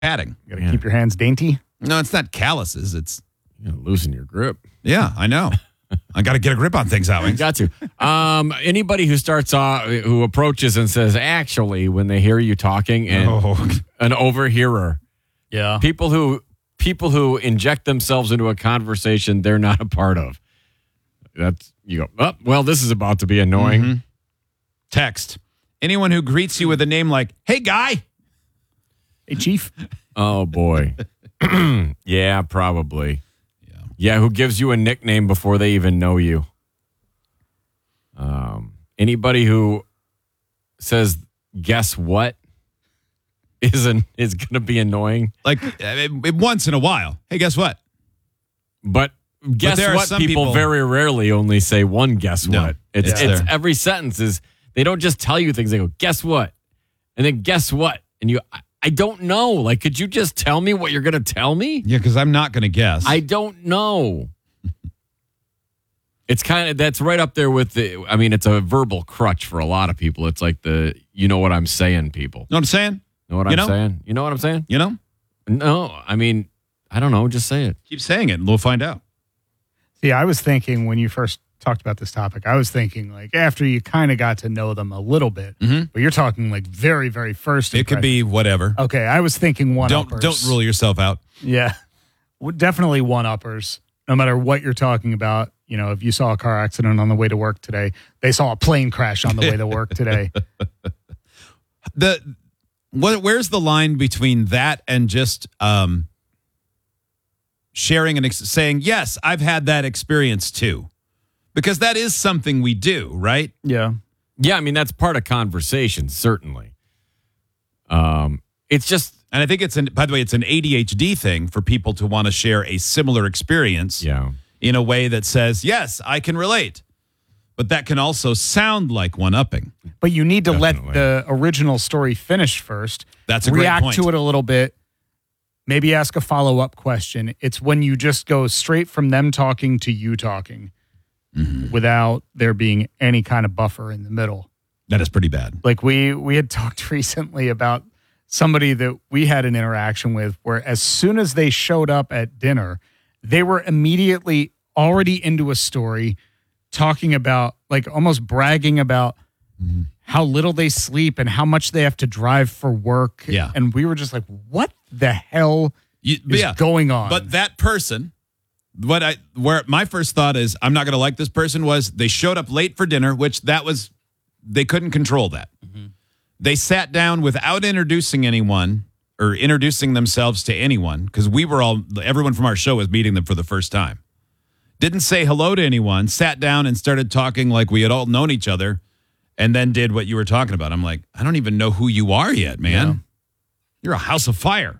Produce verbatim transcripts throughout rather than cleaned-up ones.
padding. You got to yeah. keep your hands dainty. No, it's not calluses. It's you know, losing your grip. Yeah, I know. I got to get a grip on things, Howie. Got to. Um, anybody who starts off, who approaches and says, actually, when they hear you talking, and oh. an overhearer. Yeah. People who people who inject themselves into a conversation they're not a part of. That's you go, oh, well, this is about to be annoying. Mm-hmm. Text. Anyone who greets you with a name like, hey, guy. Hey, chief. Oh, boy. Yeah, probably. Yeah. Yeah, who gives you a nickname before they even know you. Um, anybody who says, guess what? Is an, is going to be annoying. Like uh, once in a while. Hey, guess what? But guess but what? People, people very rarely only say one guess no, what. It's, it's, it's every sentence is, they don't just tell you things. They go, guess what? And then guess what? And you, I, I don't know. Like, could you just tell me what you're going to tell me? Yeah, because I'm not going to guess. I don't know. It's kind of, that's right up there with the, I mean, it's a verbal crutch for a lot of people. It's like the, you know what I'm saying, people. Know what I'm saying? Know what you I'm know? saying? You know what I'm saying? You know? No, I mean, I don't know. Just say it. Keep saying it and we'll find out. See, I was thinking when you first talked about this topic, I was thinking like after you kind of got to know them a little bit, mm-hmm. but you're talking like very, very first. It impression. could be whatever. Okay, I was thinking one-uppers. Don't, don't rule yourself out. Yeah, definitely one-uppers. No matter what you're talking about, you know, if you saw a car accident on the way to work today, they saw a plane crash on the way to work today. the what? Where's the line between that and just um, sharing and ex- saying, yes, I've had that experience too? Because that is something we do, right? Yeah. Yeah, I mean, that's part of conversation, certainly. Um, it's just... And I think it's, an, by the way, it's an A D H D thing for people to want to share a similar experience yeah. in a way that says, yes, I can relate. But that can also sound like one-upping. But you need to Definitely. let the original story finish first. That's a great React point. to it a little bit. Maybe ask a follow-up question. It's when you just go straight from them talking to you talking. Mm-hmm. Without there being any kind of buffer in the middle. That is pretty bad. Like we we had talked recently about somebody that we had an interaction with where as soon as they showed up at dinner, they were immediately already into a story talking about, like almost bragging about mm-hmm. how little they sleep and how much they have to drive for work. Yeah. And we were just like, what the hell you, is yeah. going on? But that person... What I where my first thought is I'm not going to like this person was they showed up late for dinner, which that was they couldn't control that. Mm-hmm. They sat down without introducing anyone or introducing themselves to anyone because we were all everyone from our show was meeting them for the first time. Didn't say hello to anyone, sat down and started talking like we had all known each other, and then did what you were talking about. I'm like, I don't even know who you are yet, man. Yeah. You're a house of fire.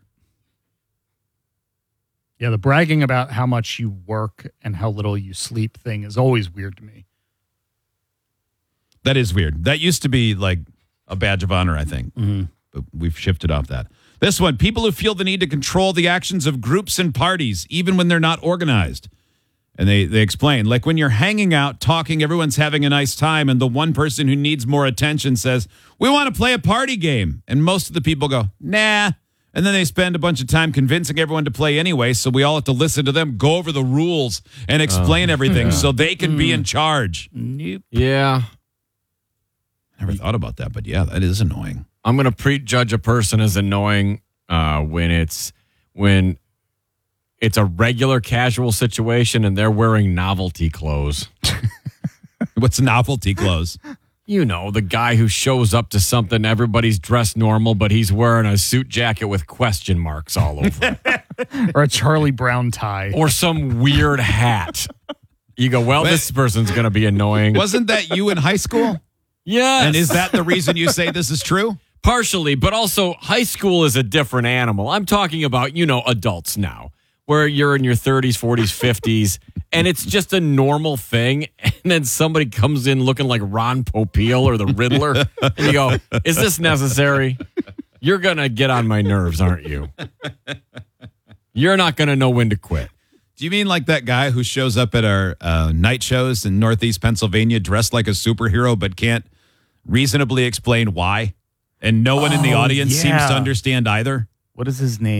Yeah, the bragging about how much you work and how little you sleep thing is always weird to me. That is weird. That used to be like a badge of honor, I think. Mm-hmm. But we've shifted off that. This one, people who feel the need to control the actions of groups and parties, even when they're not organized. And they, they explain, like when you're hanging out, talking, everyone's having a nice time, and the one person who needs more attention says, we want to play a party game. And most of the people go, nah. And then they spend a bunch of time convincing everyone to play anyway, so we all have to listen to them go over the rules and explain uh, everything yeah. so they can mm. be in charge. Nope. Yeah. Never thought about that, but yeah, that is annoying. I'm going to prejudge a person as annoying uh, when it's when it's a regular casual situation and they're wearing novelty clothes. What's novelty clothes? You know, the guy who shows up to something, everybody's dressed normal, but he's wearing a suit jacket with question marks all over it. Or a Charlie Brown tie. Or some weird hat. You go, well, Wait, this person's going to be annoying. Wasn't that you in high school? Yes. And is that the reason you say this is true? Partially, but also high school is a different animal. I'm talking about, you know, adults now, where you're in your thirties, forties, fifties, and it's just a normal thing. And then somebody comes in looking like Ron Popeil or the Riddler. And you go, is this necessary? You're going to get on my nerves, aren't you? You're not going to know when to quit. Do you mean like that guy who shows up at our uh, night shows in Northeast Pennsylvania dressed like a superhero but can't reasonably explain why? And no one oh, in the audience yeah. seems to understand either? what is his name?